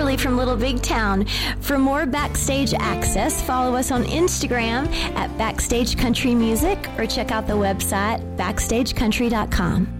Shirley from Little Big Town. For more backstage access, follow us on Instagram at Backstage Country Music or check out the website backstagecountry.com.